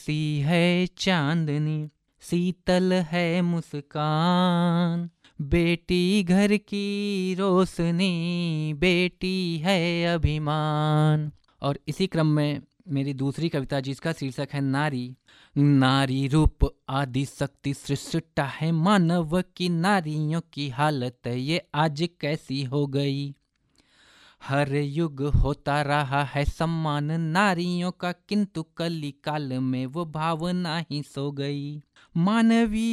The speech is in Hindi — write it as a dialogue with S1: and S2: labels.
S1: सी है चांदनी, शीतल है मुस्कान, बेटी घर की रोशनी, बेटी है अभिमान। और इसी क्रम में मेरी दूसरी कविता जिसका शीर्षक है नारी। नारी रूप आदि शक्ति सृष्टा है मानव की, नारियों की हालत ये आज कैसी हो गई। हर युग होता रहा है सम्मान नारियों का, किंतु कली काल में वो भावना ही सो गई। मानवीय